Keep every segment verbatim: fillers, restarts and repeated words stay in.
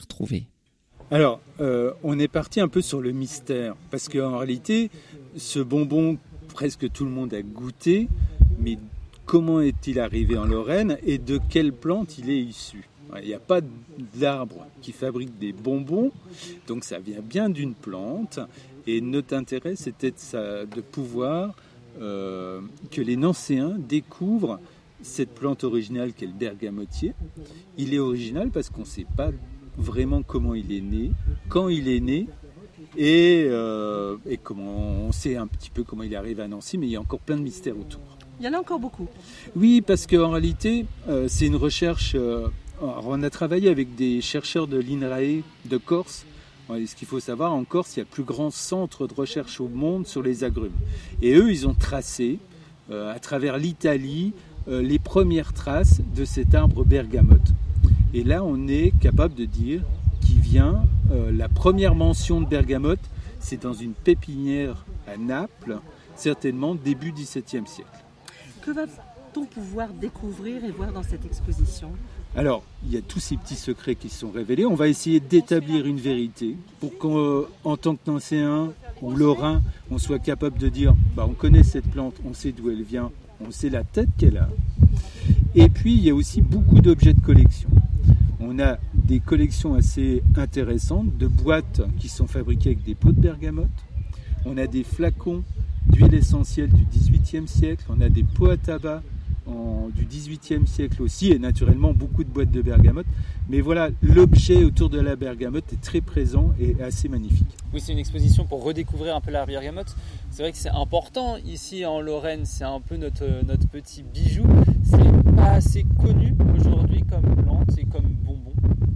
retrouver. Alors, euh, on est parti un peu sur le mystère, parce qu'en réalité, ce bonbon, presque tout le monde a goûté, mais comment est-il arrivé en Lorraine et de quelle plante il est issu ? Il n'y a pas d'arbre qui fabrique des bonbons, donc ça vient bien d'une plante. Et notre intérêt, c'était de, ça, de pouvoir euh, que les Nancéens découvrent cette plante originale qu'est le bergamotier. Il est original parce qu'on ne sait pas vraiment comment il est né, quand il est né, et, euh, et comment on sait un petit peu comment il arrive à Nancy, mais il y a encore plein de mystères autour. Il y en a encore beaucoup. Oui, parce qu'en réalité, euh, c'est une recherche... Euh, alors on a travaillé avec des chercheurs de l'INRAE de Corse. Et ce qu'il faut savoir, en Corse, il y a le plus grand centre de recherche au monde sur les agrumes. Et eux, ils ont tracé, euh, à travers l'Italie, euh, les premières traces de cet arbre bergamote. Et là, on est capable de dire qu'il vient, euh, la première mention de bergamote, c'est dans une pépinière à Naples, certainement début dix-septième siècle. Que va-t-on pouvoir découvrir et voir dans cette exposition ? Alors, il y a tous ces petits secrets qui se sont révélés. On va essayer d'établir une vérité pour qu'en tant que Nancéen ou Lorrain, on soit capable de dire bah, on connaît cette plante, on sait d'où elle vient, on sait la tête qu'elle a. Et puis, il y a aussi beaucoup d'objets de collection. On a des collections assez intéressantes de boîtes qui sont fabriquées avec des pots de bergamote. On a des flacons d'huile essentielle du dix-huitième siècle. On a des pots à tabac en, du dix-huitième siècle aussi. Et naturellement, beaucoup de boîtes de bergamote. Mais voilà, l'objet autour de la bergamote est très présent et assez magnifique. Oui, c'est une exposition pour redécouvrir un peu la bergamote. C'est vrai que c'est important ici en Lorraine. C'est un peu notre, notre petit bijou. C'est pas assez connu aujourd'hui comme plante et comme bonbon.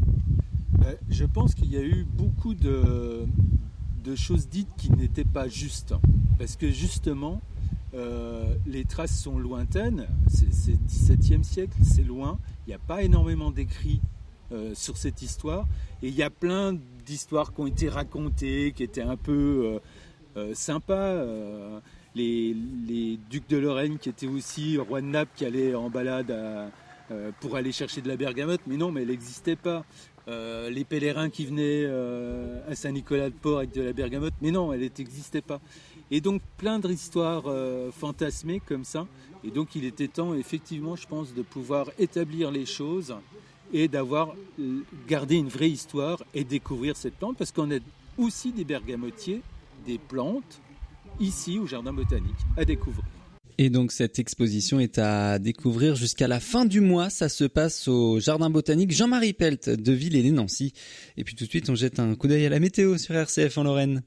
Je pense qu'il y a eu beaucoup de, de choses dites qui n'étaient pas justes. Parce que justement, euh, les traces sont lointaines. C'est, c'est le dix-septième siècle, c'est loin. Il n'y a pas énormément d'écrits euh, sur cette histoire. Et il y a plein d'histoires qui ont été racontées, qui étaient un peu euh, euh, sympas. Euh, les, les ducs de Lorraine qui étaient aussi rois de Naples, qui allaient en balade à, euh, pour aller chercher de la bergamote. Mais non, mais elle n'existait pas. Euh, les pèlerins qui venaient euh, à Saint-Nicolas-de-Port avec de la bergamote, mais non, elle n'existait pas. Et donc plein d'histoires euh, fantasmées comme ça. Et donc il était temps, effectivement, je pense, de pouvoir établir les choses et d'avoir euh, gardé une vraie histoire et découvrir cette plante, parce qu'on a aussi des bergamotiers, des plantes, ici au Jardin botanique, à découvrir. Et donc cette exposition est à découvrir jusqu'à la fin du mois. Ça se passe au Jardin botanique Jean-Marie Pelt de Villers-lès-Nancy. Et puis tout de suite, on jette un coup d'œil à la météo sur R C F en Lorraine.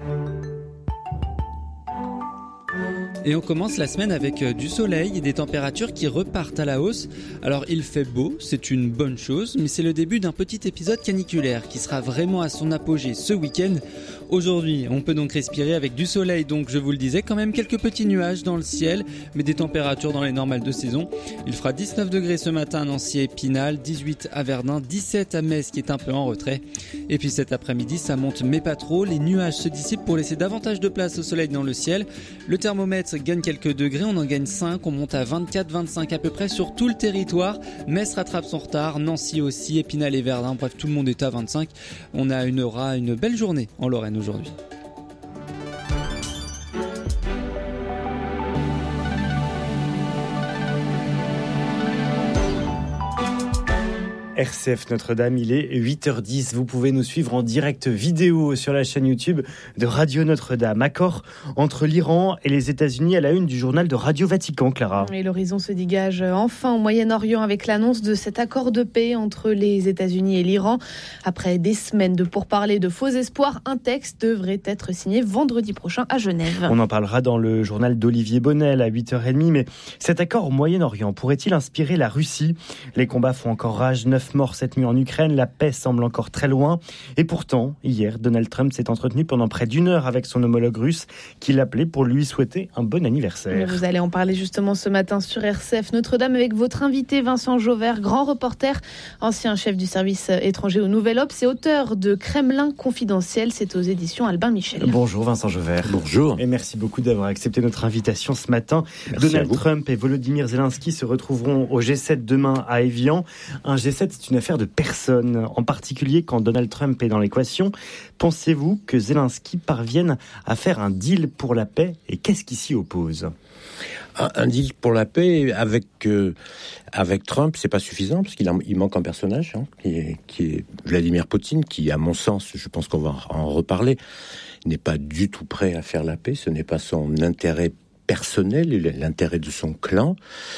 Et on commence la semaine avec du soleil et des températures qui repartent à la hausse. Alors il fait beau, c'est une bonne chose, mais c'est le début d'un petit épisode caniculaire qui sera vraiment à son apogée ce week-end. Aujourd'hui, on peut donc respirer avec du soleil, donc je vous le disais, quand même quelques petits nuages dans le ciel, mais des températures dans les normales de saison. Il fera dix-neuf degrés ce matin à Nancy et Épinal, dix-huit à Verdun, dix-sept à Metz qui est un peu en retrait. Et puis cet après-midi, ça monte mais pas trop, les nuages se dissipent pour laisser davantage de place au soleil dans le ciel. Le thermomètre gagne quelques degrés, on en gagne cinq, on monte à vingt-quatre vingt-cinq à peu près sur tout le territoire. Metz rattrape son retard, Nancy aussi, Épinal et Verdun, bref tout le monde est à vingt-cinq. On a une, aura une belle journée en Lorraine aujourd'hui. R C F Notre-Dame, il est huit heures dix. Vous pouvez nous suivre en direct vidéo sur la chaîne YouTube de Radio Notre-Dame. Accord entre l'Iran et les États-Unis à la une du journal de Radio Vatican, Clara. Et l'horizon se dégage enfin au Moyen-Orient avec l'annonce de cet accord de paix entre les États-Unis et l'Iran. Après des semaines de pourparlers de faux espoirs, un texte devrait être signé vendredi prochain à Genève. On en parlera dans le journal d'Olivier Bonnel à huit heures trente. Mais cet accord au Moyen-Orient pourrait-il inspirer la Russie ? Les combats font encore rage. Neuf morts cette nuit en Ukraine, la paix semble encore très loin. Et pourtant, hier, Donald Trump s'est entretenu pendant près d'une heure avec son homologue russe, qui l'appelait pour lui souhaiter un bon anniversaire. Vous allez en parler justement ce matin sur R C F Notre-Dame avec votre invité Vincent Jauvert, grand reporter, ancien chef du service étranger au Nouvel Obs et auteur de Kremlin confidentiel. C'est aux éditions Albin Michel. Bonjour Vincent Jauvert. Bonjour. Et merci beaucoup d'avoir accepté notre invitation ce matin. Merci. Donald Trump et Volodymyr Zelensky se retrouveront au G sept demain à Évian. Un G sept c'est une affaire de personne, en particulier quand Donald Trump est dans l'équation. Pensez-vous que Zelensky parvienne à faire un deal pour la paix et qu'est-ce qui s'y oppose ? Un, un deal pour la paix avec, euh, avec Trump, c'est pas suffisant parce qu'il en, il manque un personnage hein, qui, est, qui est Vladimir Poutine, qui, à mon sens, je pense qu'on va en reparler, n'est pas du tout prêt à faire la paix. Ce n'est pas son intérêt personnel, l'intérêt de son clan.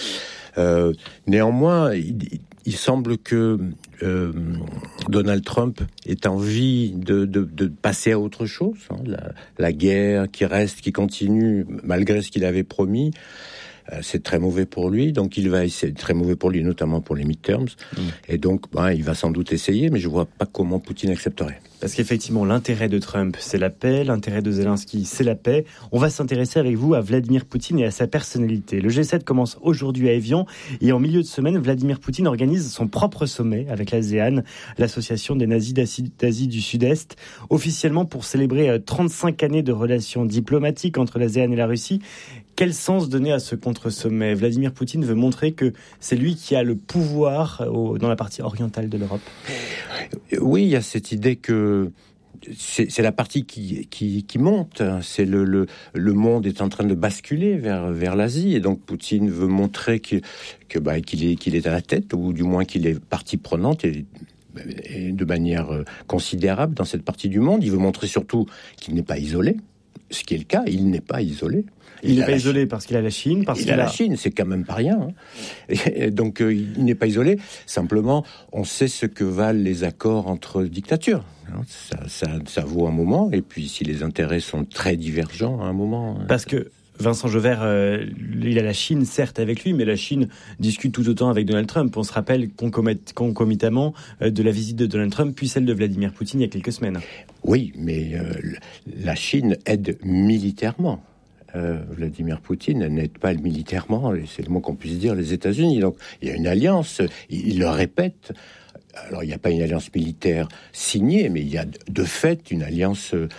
Euh, néanmoins, il, il semble que euh, Donald Trump ait envie de, de, de passer à autre chose. Hein, la, la guerre qui reste, qui continue, malgré ce qu'il avait promis, euh, c'est très mauvais pour lui. Donc il va essayer, très mauvais pour lui, notamment pour les midterms. Mmh. Et donc, ben, il va sans doute essayer, mais je vois pas comment Poutine accepterait. Parce qu'effectivement, l'intérêt de Trump, c'est la paix. L'intérêt de Zelensky, c'est la paix. On va s'intéresser avec vous à Vladimir Poutine et à sa personnalité. Le G sept commence aujourd'hui à Évian. Et en milieu de semaine, Vladimir Poutine organise son propre sommet avec l'ASEAN, l'association des nazis d'Asie du Sud-Est, officiellement pour célébrer trente-cinq années de relations diplomatiques entre l'ASEAN et la Russie. Quel sens donner à ce contre-sommet ? Vladimir Poutine veut montrer que c'est lui qui a le pouvoir au, dans la partie orientale de l'Europe. Oui, il y a cette idée que c'est, c'est la partie qui, qui, qui monte. C'est le, le, le monde est en train de basculer vers, vers l'Asie. Et donc Poutine veut montrer que, que, bah, qu'il, est, qu'il est à la tête, ou du moins qu'il est partie prenante et, et de manière considérable dans cette partie du monde. Il veut montrer surtout qu'il n'est pas isolé. Ce qui est le cas, il n'est pas isolé. Il n'est pas isolé parce qu'il a la Chine. Parce il qu'il a la a... Chine, c'est quand même pas rien. Hein. Et donc, euh, il n'est pas isolé. Simplement, on sait ce que valent les accords entre dictatures. Ça, ça, ça vaut un moment. Et puis, si les intérêts sont très divergents à un moment... Parce que Vincent Jeuvert, euh, il a la Chine, certes, avec lui, mais la Chine discute tout autant avec Donald Trump. On se rappelle concomitamment euh, de la visite de Donald Trump, puis celle de Vladimir Poutine il y a quelques semaines. Oui, mais euh, la Chine aide militairement. Euh, Vladimir Poutine n'aide pas militairement, c'est le mot qu'on puisse dire, les États-Unis. Donc il y a une alliance, il, il le répète. Alors il n'y a pas une alliance militaire signée, mais il y a de fait une alliance. Euh,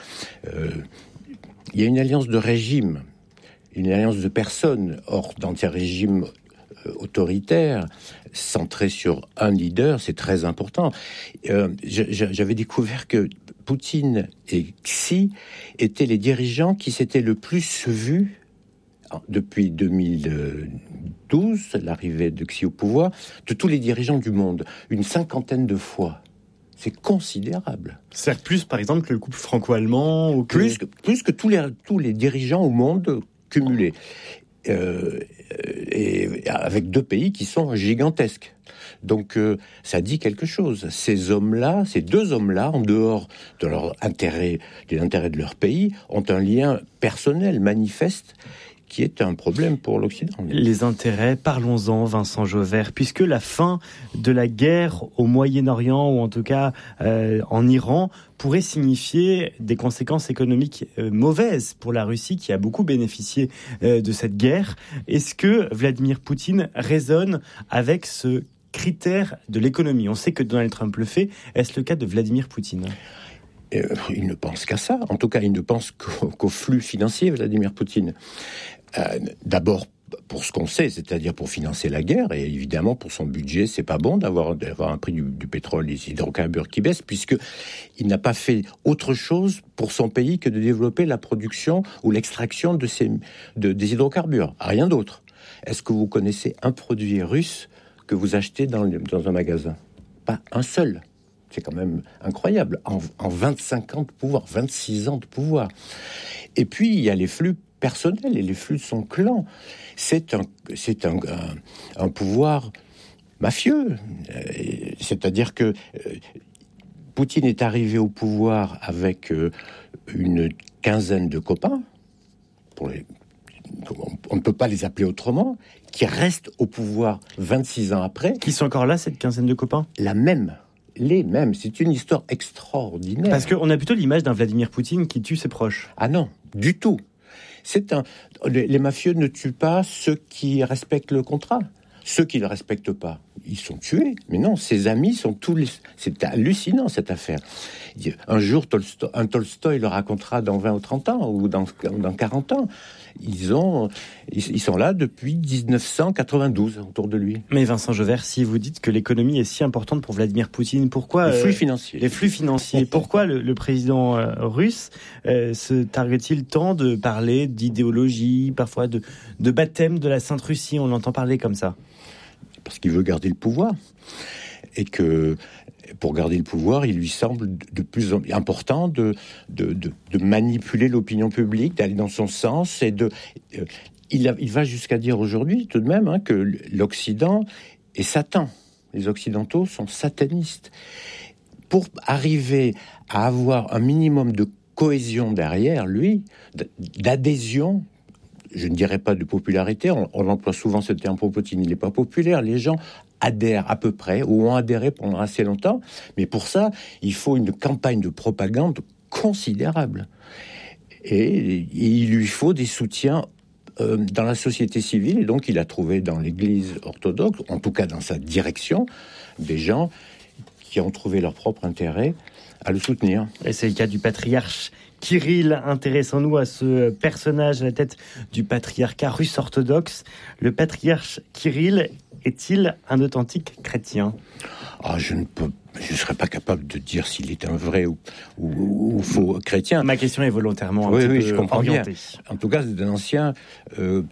il y a une alliance de régime, une alliance de personnes. Or, dans ces régimes euh, autoritaires, centrés sur un leader, c'est très important. Euh, j'avais découvert que Poutine et Xi étaient les dirigeants qui s'étaient le plus vus depuis deux mille douze, l'arrivée de Xi au pouvoir, de tous les dirigeants du monde, une cinquantaine de fois. C'est considérable. C'est plus, par exemple, que le couple franco-allemand ou que... Plus que, plus que tous, les, tous les dirigeants au monde cumulés. Euh, et avec deux pays qui sont gigantesques. Donc euh, ça dit quelque chose. Ces hommes-là, ces deux hommes-là, en dehors de leur intérêt, de l'intérêt de leur pays, ont un lien personnel manifeste qui est un problème pour l'Occident. Les intérêts, parlons-en, Vincent Jeuvert, puisque la fin de la guerre au Moyen-Orient, ou en tout cas euh, en Iran, pourrait signifier des conséquences économiques euh, mauvaises pour la Russie, qui a beaucoup bénéficié euh, de cette guerre. Est-ce que Vladimir Poutine raisonne avec ce critère de l'économie ? On sait que Donald Trump le fait. Est-ce le cas de Vladimir Poutine ? Euh, il ne pense qu'à ça. En tout cas, il ne pense qu'au, qu'au flux financier, Vladimir Poutine. Euh, d'abord, pour ce qu'on sait, c'est-à-dire pour financer la guerre, et évidemment pour son budget, c'est pas bon d'avoir, d'avoir un prix du, du pétrole et des hydrocarbures qui baisse, puisque il n'a pas fait autre chose pour son pays que de développer la production ou l'extraction de ces, de, des hydrocarbures. Rien d'autre. Est-ce que vous connaissez un produit russe que vous achetez dans, dans un magasin ? Pas un seul. C'est quand même incroyable. En, en vingt-cinq ans de pouvoir, vingt-six ans de pouvoir. Et puis, il y a les flux personnels et les flux de son clan. C'est un, c'est un, un, un pouvoir mafieux. C'est-à-dire que euh, Poutine est arrivé au pouvoir avec euh, une quinzaine de copains. Pour les, on ne peut pas les appeler autrement. Qui restent au pouvoir vingt-six ans après. Qui sont encore là, cette quinzaine de copains ? La même. Les mêmes. C'est une histoire extraordinaire. Parce qu'on a plutôt l'image d'un Vladimir Poutine qui tue ses proches. Ah non, du tout. C'est un... Les, les mafieux ne tuent pas ceux qui respectent le contrat. Ceux qui ne le respectent pas, ils sont tués. Mais non, ses amis sont tous les... C'est hallucinant, cette affaire. Un jour, Tolstoy, un Tolstoy le racontera dans vingt ou trente ans, ou dans, dans quarante ans. Ils, ont, ils sont là depuis dix-neuf cent quatre-vingt-douze, autour de lui. Mais Vincent Jauvert, si vous dites que l'économie est si importante pour Vladimir Poutine, pourquoi... Les flux euh, financiers. Les flux financiers. Pourquoi le, le président euh, russe euh, se targue-t-il tant de parler d'idéologie, parfois de, de baptême de la Sainte Russie? On l'entend parler comme ça. Parce qu'il veut garder le pouvoir. Et que... Pour garder le pouvoir, il lui semble de plus en plus important de, de, de, de manipuler l'opinion publique, d'aller dans son sens. Et de, euh, il, a, il va jusqu'à dire aujourd'hui, tout de même, hein, que l'Occident est Satan. Les Occidentaux sont satanistes. Pour arriver à avoir un minimum de cohésion derrière lui, d'adhésion, je ne dirais pas de popularité, on, on emploie souvent ce terme pour Poutine, il n'est pas populaire, les gens adhèrent à peu près, ou ont adhéré pendant assez longtemps, mais pour ça, il faut une campagne de propagande considérable. Et, et il lui faut des soutiens euh, dans la société civile, et donc il a trouvé dans l'Église orthodoxe, en tout cas dans sa direction, des gens qui ont trouvé leur propre intérêt à le soutenir. Et c'est le cas du patriarche Kirill. Intéressons-nous à ce personnage à la tête du patriarcat russe orthodoxe. Le patriarche Kirill est-il un authentique chrétien ? Ah, je ne peux, je serais pas capable de dire s'il est un vrai ou, ou, ou faux chrétien. Ma question est volontairement un oui, petit oui, peu je comprends orientée. Bien. En tout cas, c'est un ancien. Euh,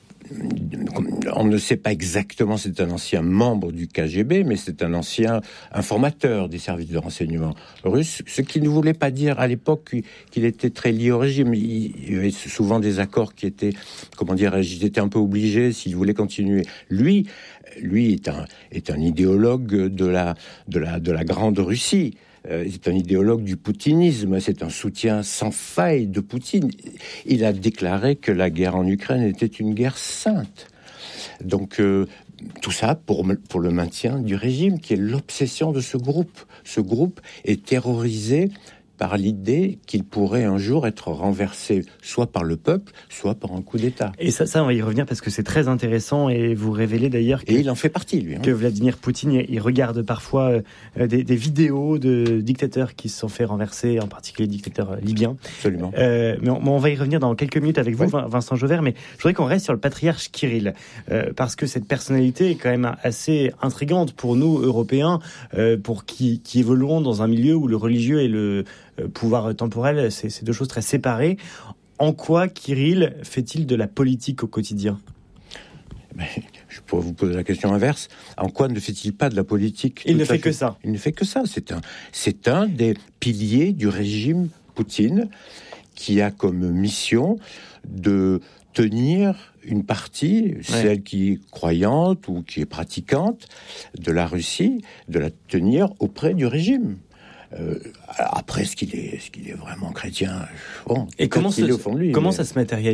on ne sait pas exactement, c'est un ancien membre du K G B, mais c'est un ancien informateur des services de renseignement russes, ce qui ne voulait pas dire à l'époque qu'il était très lié au régime. Il y avait souvent des accords qui étaient, comment dire, ils étaient un peu obligés s'il voulait continuer. Lui, lui est un, est un idéologue de la, de la, de la grande Russie. Euh, c'est un idéologue du poutinisme, c'est un soutien sans faille de Poutine. Il a déclaré que la guerre en Ukraine était une guerre sainte. Donc euh, tout ça pour, pour le maintien du régime, qui est l'obsession de ce groupe. Ce groupe est terrorisé par l'idée qu'il pourrait un jour être renversé soit par le peuple, soit par un coup d'État. Et ça, ça, on va y revenir parce que c'est très intéressant et vous révélez d'ailleurs que, et il en fait partie, lui. Hein. Que Vladimir Poutine, il regarde parfois euh, des, des vidéos de dictateurs qui se sont fait renverser, en particulier dictateurs libyens. Absolument. Euh, mais on, on va y revenir dans quelques minutes avec vous, ouais. Vincent Jauvert, mais je voudrais qu'on reste sur le patriarche Kirill, euh, parce que cette personnalité est quand même assez intrigante pour nous, Européens, euh, pour qui, qui évoluons dans un milieu où le religieux et le pouvoir temporel, c'est, c'est deux choses très séparées. En quoi Kirill fait-il de la politique au quotidien ? Mais je pourrais vous poser la question inverse. En quoi ne fait-il pas de la politique ? Il ne fait que ça. Il ne fait que ça. C'est un, c'est un des piliers du régime Poutine qui a comme mission de tenir une partie, ouais. celle qui est croyante ou qui est pratiquante de la Russie, de la tenir auprès du régime. Euh, après, est-ce qu'il est, est-ce qu'il est vraiment chrétien ? Bon, et comment, se, est au fond de lui, comment mais... ça se matérialise ?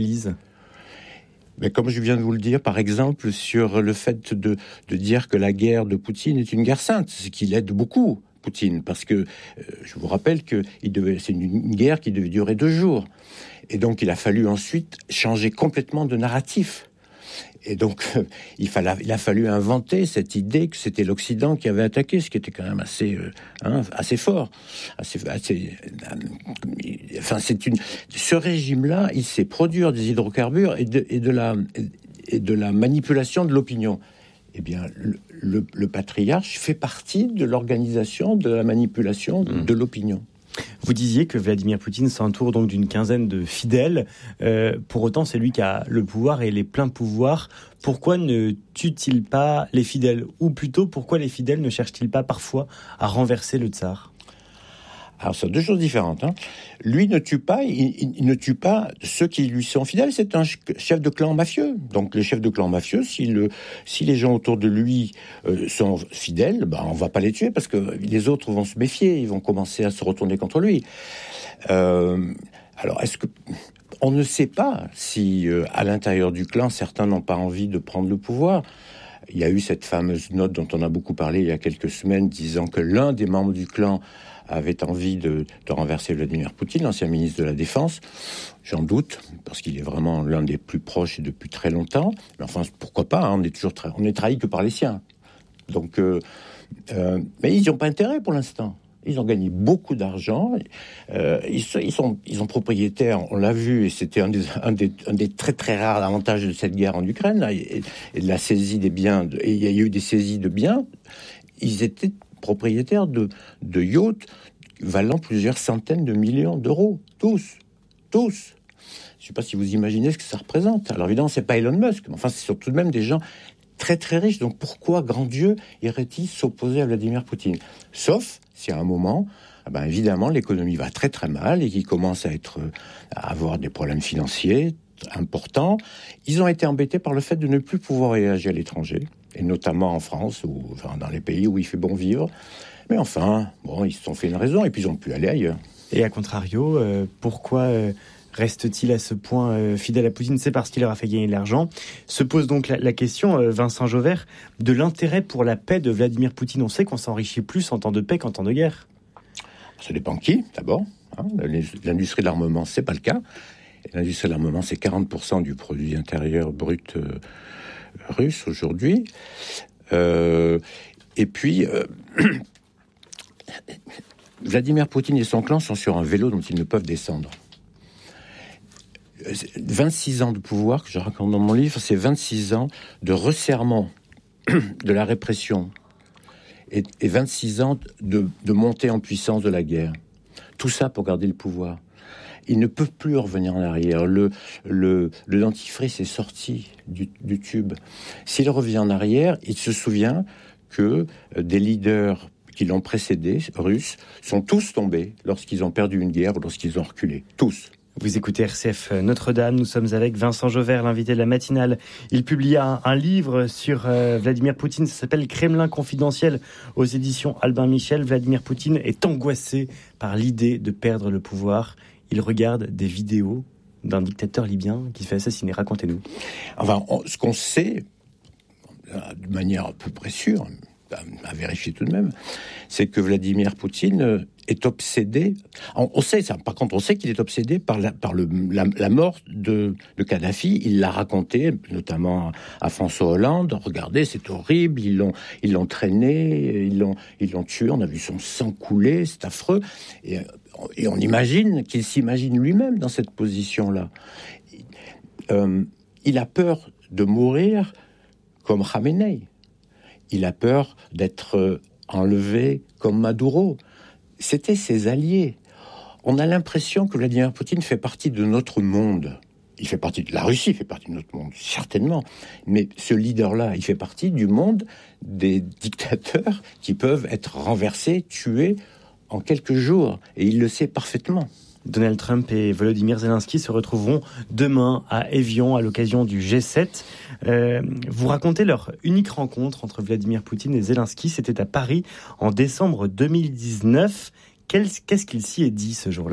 Mais comme je viens de vous le dire, par exemple, sur le fait de, de dire que la guerre de Poutine est une guerre sainte, ce qui l'aide beaucoup, Poutine, parce que euh, je vous rappelle que il devait, c'est une, une guerre qui devait durer deux jours. Et donc, il a fallu ensuite changer complètement de narratif. Et donc, euh, il, fallait, il a fallu inventer cette idée que c'était l'Occident qui avait attaqué, ce qui était quand même assez, euh, hein, assez fort. Assez, assez, euh, enfin, c'est une. Ce régime-là, il sait produire des hydrocarbures et de, et de la et de la manipulation de l'opinion. Eh bien, le, le, le patriarche fait partie de l'organisation de la manipulation mmh. de l'opinion. Vous disiez que Vladimir Poutine s'entoure donc d'une quinzaine de fidèles. Euh, pour autant, c'est lui qui a le pouvoir et les pleins pouvoirs. Pourquoi ne tue-t-il pas les fidèles ? Ou plutôt, pourquoi les fidèles ne cherchent-ils pas parfois à renverser le tsar ? Alors, c'est deux choses différentes. Hein. Lui ne tue pas, il, il ne tue pas ceux qui lui sont fidèles. C'est un chef de clan mafieux. Donc, les chefs de clan mafieux, si, le, si les gens autour de lui euh, sont fidèles, ben, on va pas les tuer parce que les autres vont se méfier. Ils vont commencer à se retourner contre lui. Euh, alors, est-ce que on ne sait pas si, euh, à l'intérieur du clan, certains n'ont pas envie de prendre le pouvoir. Il y a eu cette fameuse note dont on a beaucoup parlé il y a quelques semaines, disant que l'un des membres du clan avait envie de, de renverser Vladimir Poutine, l'ancien ministre de la Défense. J'en doute, parce qu'il est vraiment l'un des plus proches et depuis très longtemps. Mais enfin, pourquoi pas, hein, on est toujours tra- on est trahi que par les siens. Donc, euh, euh, mais ils n'ont pas intérêt pour l'instant. Ils ont gagné beaucoup d'argent. Euh, ils, sont, ils, sont, ils sont propriétaires, on l'a vu, et c'était un des, un, des, un des très très rares avantages de cette guerre en Ukraine, là, et, et de la saisie des biens. De, et il y a eu des saisies de biens. Ils étaient propriétaires de, de yachts valant plusieurs centaines de millions d'euros. Tous. Tous. Je ne sais pas si vous imaginez ce que ça représente. Alors évidemment, c'est pas Elon Musk, mais enfin, c'est surtout de même des gens très très riches. Donc pourquoi, grand Dieu, irait-il s'opposer à Vladimir Poutine ? Sauf si à un moment, eh ben, évidemment, l'économie va très très mal et qu'il commence à, être, à avoir des problèmes financiers importants. Ils ont été embêtés par le fait de ne plus pouvoir voyager à l'étranger, et notamment en France, ou enfin, dans les pays où il fait bon vivre. Mais enfin, bon, ils se sont fait une raison et puis ils ont pu aller ailleurs. Et à contrario, euh, pourquoi... Euh... reste-t-il à ce point euh, fidèle à Poutine ? C'est parce qu'il leur a fait gagner de l'argent. Se pose donc la, la question, euh, Vincent Jauvert, de l'intérêt pour la paix de Vladimir Poutine. On sait qu'on s'enrichit plus en temps de paix qu'en temps de guerre. Ça dépend qui, d'abord. Hein. L'industrie de l'armement, c'est pas le cas. Et l'industrie de l'armement, c'est quarante pour cent du produit intérieur brut euh, russe aujourd'hui. Euh, et puis, euh, Vladimir Poutine et son clan sont sur un vélo dont ils ne peuvent descendre. vingt-six ans de pouvoir, que je raconte dans mon livre, c'est vingt-six ans de resserrement de la répression et, et vingt-six ans de, de montée en puissance de la guerre. Tout ça pour garder le pouvoir. Il ne peut plus revenir en arrière. Le, le, le dentifrice est sorti du, du tube. S'il revient en arrière, il se souvient que des leaders qui l'ont précédé, russes, sont tous tombés lorsqu'ils ont perdu une guerre ou lorsqu'ils ont reculé. Tous. Vous écoutez R C F Notre-Dame, nous sommes avec Vincent Jauvert, l'invité de la matinale. Il publie un, un livre sur euh, Vladimir Poutine, ça s'appelle Kremlin confidentiel aux éditions Albin Michel. Vladimir Poutine est angoissé par l'idée de perdre le pouvoir. Il regarde des vidéos d'un dictateur libyen qui se fait assassiner. Racontez-nous. Enfin, on, ce qu'on sait, de manière à peu près sûre, à, à vérifier tout de même, c'est que Vladimir Poutine est obsédé. On, on sait ça. Par contre, on sait qu'il est obsédé par la, par le, la, la mort de, de Kadhafi. Il l'a raconté, notamment à François Hollande. Regardez, c'est horrible. Ils l'ont, ils l'ont traîné, ils l'ont, ils l'ont tué. On a vu son sang couler. C'est affreux. Et, et on imagine qu'il s'imagine lui-même dans cette position-là. Euh, il a peur de mourir comme Khamenei. Il a peur d'être enlevé comme Maduro. C'était ses alliés. On a l'impression que Vladimir Poutine fait partie de notre monde. Il fait partie de la Russie, fait partie de notre monde, certainement. Mais ce leader-là, il fait partie du monde des dictateurs qui peuvent être renversés, tués en quelques jours. Et il le sait parfaitement. Donald Trump et Volodymyr Zelensky se retrouveront demain à Évian à l'occasion du G sept. Euh, vous racontez leur unique rencontre entre Vladimir Poutine et Zelensky. C'était à Paris en décembre deux mille dix-neuf. Qu'est-ce, qu'est-ce qu'il s'y est dit ce jour-là ?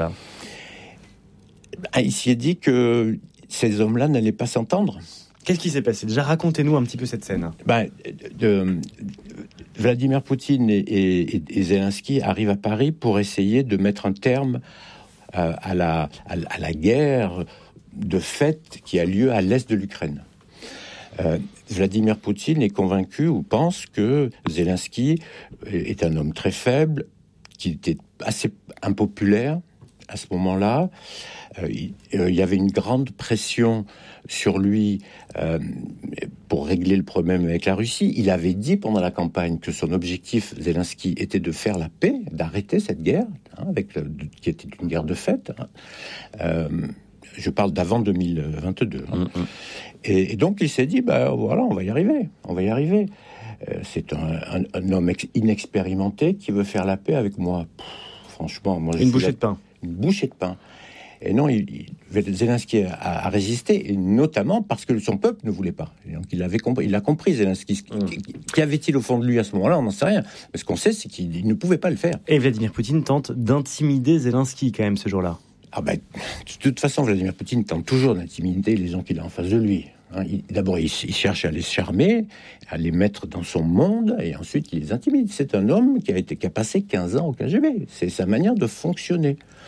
Ah, il s'y est dit que ces hommes-là n'allaient pas s'entendre. Qu'est-ce qui s'est passé ? Déjà, racontez-nous un petit peu cette scène. Ben, de, de, Vladimir Poutine et, et, et Zelensky arrivent à Paris pour essayer de mettre un terme à la, à la guerre de fait qui a lieu à l'est de l'Ukraine. Euh, Vladimir Poutine est convaincu ou pense que Zelensky est un homme très faible, qui était assez impopulaire à ce moment-là. Euh, il, euh, il y avait une grande pression sur lui euh, pour régler le problème avec la Russie. Il avait dit pendant la campagne que son objectif, Zelensky, était de faire la paix, d'arrêter cette guerre, hein, avec le, qui était une guerre de fait. Hein. Euh, je parle d'avant deux mille vingt-deux. Hein. Mm-hmm. Et, et donc il s'est dit, bah voilà, on va y arriver, on va y arriver. Euh, c'est un, un, un homme ex- inexpérimenté qui veut faire la paix avec moi. Pff, franchement, moi, une bouchée la... de pain. Une bouchée de pain. Et non, il, il, Zelensky a, a résisté, et notamment parce que son peuple ne voulait pas. Et donc il avait compris, il l'a compris, Zelensky. Mmh. Qu'y avait-il au fond de lui à ce moment-là ? On n'en sait rien. Mais ce qu'on sait, c'est qu'il ne pouvait pas le faire. Et Vladimir Poutine tente d'intimider Zelensky quand même ce jour-là. Ah ben, de toute façon, Vladimir Poutine tente toujours d'intimider les gens qu'il a en face de lui. Hein, il, d'abord, il, il cherche à les charmer, à les mettre dans son monde, et ensuite il les intimide. C'est un homme qui a, été, qui a passé quinze ans au K G B. C'est sa manière de fonctionner.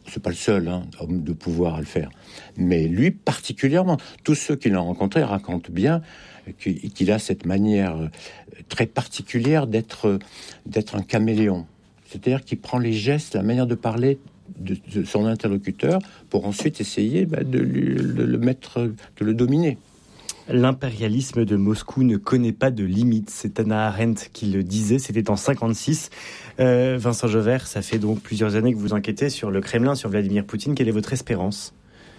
c'est pas le seul hein, homme de pouvoir à le faire, mais lui particulièrement. Tous ceux qui l'ont rencontré racontent bien qu'il a cette manière très particulière d'être, d'être un caméléon. C'est-à-dire qu'il prend les gestes, la manière de parler de, de son interlocuteur pour ensuite essayer bah, de, lui, de le mettre, de le dominer. L'impérialisme de Moscou ne connaît pas de limites. C'est Hannah Arendt qui le disait, c'était en cinquante-six. Euh, Vincent Jauvert, ça fait donc plusieurs années que vous enquêtez sur le Kremlin, sur Vladimir Poutine. Quelle est votre espérance ?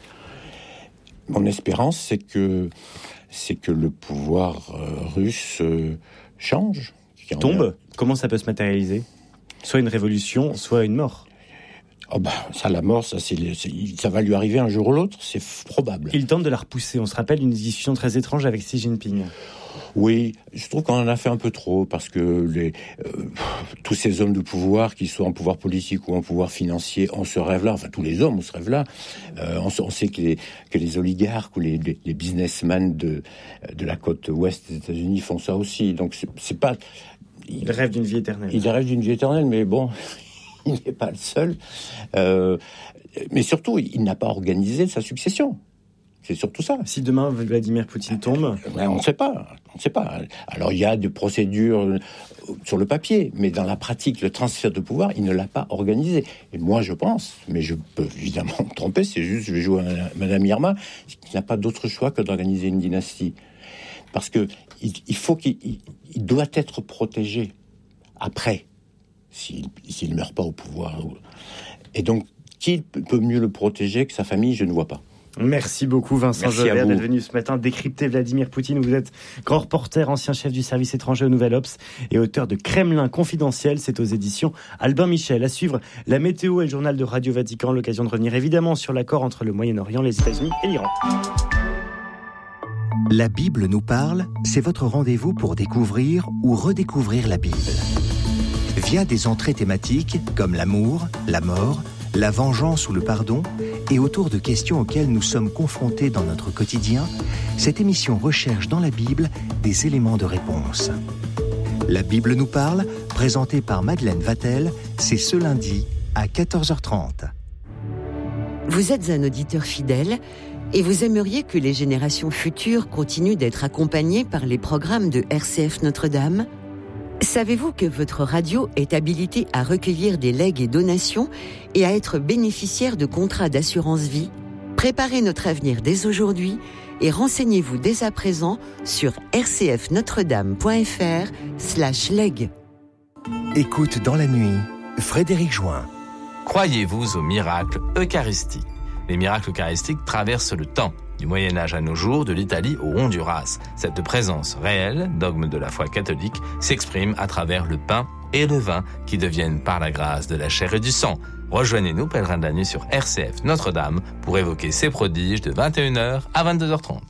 Mon espérance, c'est que, c'est que le pouvoir euh, russe euh, change. Tombe ? Comment ça peut se matérialiser ? Soit une révolution, soit une mort. Oh bah, ça, la mort, ça, c'est, c'est, ça va lui arriver un jour ou l'autre, c'est f- probable. Il tente de la repousser. On se rappelle une discussion très étrange avec Xi Jinping. Oui, je trouve qu'on en a fait un peu trop, parce que les, euh, tous ces hommes de pouvoir, qu'ils soient en pouvoir politique ou en pouvoir financier, on se rêve là, enfin tous les hommes, on se rêve là. Euh, on, on sait que les, que les oligarques ou les, les, les businessmen de, de la côte ouest des États-Unis font ça aussi. Donc c'est, c'est pas... Il rêve d'une vie éternelle. Il rêve d'une vie éternelle, mais bon... Il n'est pas le seul. Euh, mais surtout, il n'a pas organisé sa succession. C'est surtout ça. Si demain Vladimir Poutine tombe, ben, on ne sait pas. On ne sait pas. Alors il y a des procédures sur le papier, mais dans la pratique, le transfert de pouvoir, il ne l'a pas organisé. Et moi, je pense, mais je peux évidemment me tromper. C'est juste, je vais jouer à Madame Irma, qui n'a pas d'autre choix que d'organiser une dynastie, parce que il, il faut qu'il il, il doit être protégé après. S'il ne meurt pas au pouvoir. Et donc, qui peut mieux le protéger que sa famille ? Je ne vois pas. Merci beaucoup Vincent Jauvert d'être venu ce matin décrypter Vladimir Poutine. Vous êtes grand reporter, ancien chef du service étranger au Nouvel Obs et auteur de Kremlin confidentiel. C'est aux éditions Albin Michel. À suivre, la météo et le journal de Radio Vatican. L'occasion de revenir évidemment sur l'accord entre le Moyen-Orient, les États-Unis et l'Iran. La Bible nous parle, c'est votre rendez-vous pour découvrir ou redécouvrir la Bible. Via des entrées thématiques comme l'amour, la mort, la vengeance ou le pardon, et autour de questions auxquelles nous sommes confrontés dans notre quotidien, cette émission recherche dans la Bible des éléments de réponse. La Bible nous parle, présentée par Madeleine Vatel, c'est ce lundi à quatorze heures trente. Vous êtes un auditeur fidèle et vous aimeriez que les générations futures continuent d'être accompagnées par les programmes de R C F Notre-Dame ? Savez-vous que votre radio est habilitée à recueillir des legs et donations et à être bénéficiaire de contrats d'assurance vie ? Préparez notre avenir dès aujourd'hui et renseignez-vous dès à présent sur rcfnotredame.fr slash leg. Écoute dans la nuit, Frédéric Join. Croyez-vous aux miracles eucharistiques ? Les miracles eucharistiques traversent le temps, du Moyen-Âge à nos jours, de l'Italie au Honduras. Cette présence réelle, dogme de la foi catholique, s'exprime à travers le pain et le vin qui deviennent par la grâce de la chair et du sang. Rejoignez-nous, pèlerins de la nuit, sur R C F Notre-Dame pour évoquer ces prodiges de vingt et une heures à vingt-deux heures trente.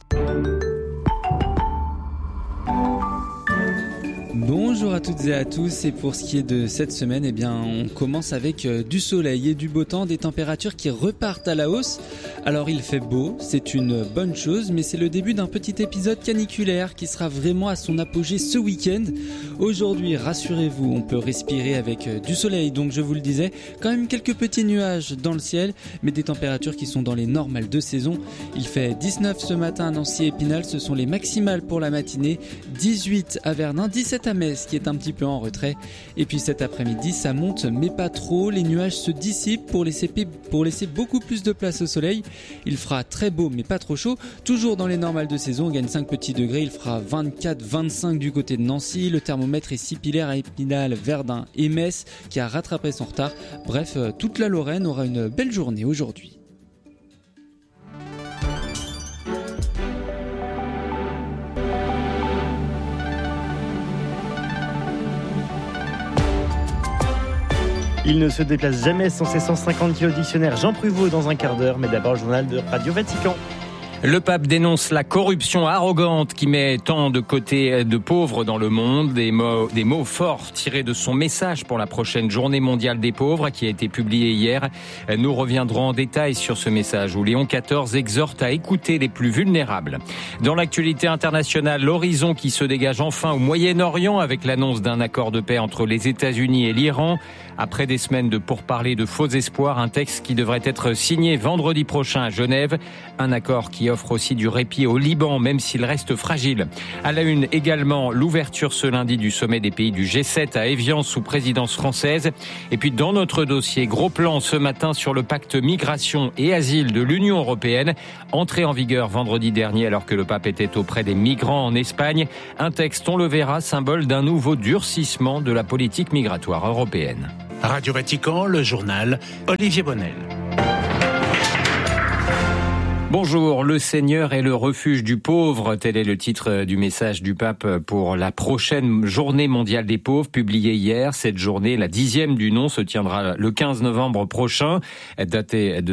Bonjour à toutes et à tous, et pour ce qui est de cette semaine, eh bien, on commence avec du soleil et du beau temps, des températures qui repartent à la hausse. Alors il fait beau, c'est une bonne chose, mais c'est le début d'un petit épisode caniculaire qui sera vraiment à son apogée ce week-end. Aujourd'hui, rassurez-vous, on peut respirer avec du soleil, donc je vous le disais, quand même quelques petits nuages dans le ciel, mais des températures qui sont dans les normales de saison. Il fait dix-neuf ce matin à Nancy et Épinal, ce sont les maximales pour la matinée, dix-huit à Verdun, dix-sept à Metz qui est un petit peu en retrait, et puis cet après-midi ça monte mais pas trop, les nuages se dissipent pour laisser, pour laisser beaucoup plus de place au soleil. Il fera très beau mais pas trop chaud, toujours dans les normales de saison, on gagne cinq petits degrés, il fera vingt-quatre vingt-cinq du côté de Nancy, le thermomètre est similaire à Épinal, Verdun et Metz qui a rattrapé son retard. Bref, toute la Lorraine aura une belle journée aujourd'hui. Il ne se déplace jamais sans ses cent cinquante kilos dictionnaire. Jean Pruvot dans un quart d'heure, mais d'abord le journal de Radio Vatican. Le pape dénonce la corruption arrogante qui met tant de côté de pauvres dans le monde. Des mots, des mots forts tirés de son message pour la prochaine journée mondiale des pauvres qui a été publié hier. Nous reviendrons en détail sur ce message où Léon quatorze exhorte à écouter les plus vulnérables. Dans l'actualité internationale, l'horizon qui se dégage enfin au Moyen-Orient avec l'annonce d'un accord de paix entre les États-Unis et l'Iran. Après des semaines de pourparlers de faux espoirs, un texte qui devrait être signé vendredi prochain à Genève. Un accord qui offre aussi du répit au Liban, même s'il reste fragile. À la une également, l'ouverture ce lundi du sommet des pays du G sept à Évian sous présidence française. Et puis dans notre dossier, gros plan ce matin sur le pacte migration et asile de l'Union européenne. Entré en vigueur vendredi dernier alors que le pape était auprès des migrants en Espagne. Un texte, on le verra, symbole d'un nouveau durcissement de la politique migratoire européenne. Radio Vatican, le journal Olivier Bonnel. Bonjour, le Seigneur est le refuge du pauvre. Tel est le titre du message du pape pour la prochaine journée mondiale des pauvres, publiée hier. Cette journée, la dixième du nom, se tiendra le quinze novembre prochain, datée de